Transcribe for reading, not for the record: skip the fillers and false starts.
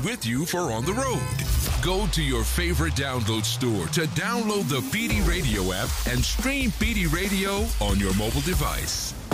with you for on the road. Go to your favorite download store to download the PD Radio app and stream PD Radio on your mobile device.